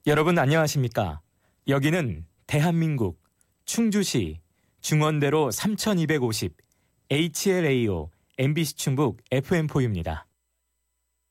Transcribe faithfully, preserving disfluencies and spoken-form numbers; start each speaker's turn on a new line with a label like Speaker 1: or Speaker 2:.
Speaker 1: 여러분 안녕하십니까? 여기는 대한민국 충주시 중원대로 삼천이백오십 에이치엘에이오 엠비씨 충북 에프엠포입니다.